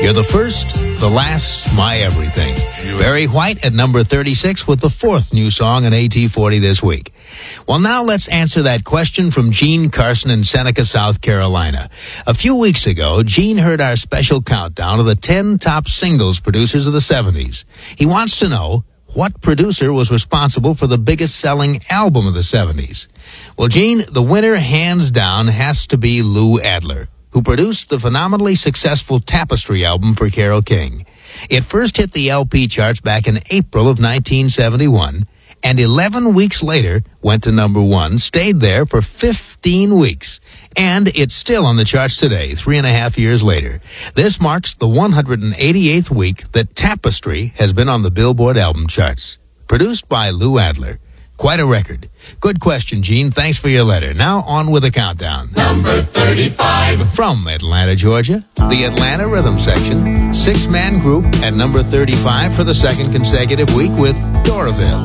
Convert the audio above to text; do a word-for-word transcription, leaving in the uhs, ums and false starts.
You're the first, the last, my everything. Barry White at number thirty-six with the fourth new song on A T forty this week. Well, now let's answer that question from Gene Carson in Seneca, South Carolina. A few weeks ago, Gene heard our special countdown of the ten top singles producers of the seventies. He wants to know what producer was responsible for the biggest selling album of the seventies. Well, Gene, the winner hands down has to be Lou Adler, who produced the phenomenally successful Tapestry album for Carole King. It first hit the L P charts back in April of nineteen seventy-one, and eleven weeks later went to number one, stayed there for fifteen weeks. And it's still on the charts today, three and a half years later. This marks the one hundred eighty-eighth week that Tapestry has been on the Billboard album charts. Produced by Lou Adler. Quite a record. Good question, Gene. Thanks for your letter. Now on with the countdown. Number thirty-five. From Atlanta, Georgia, the Atlanta Rhythm Section. Six-man group at number thirty-five for the second consecutive week with Doraville.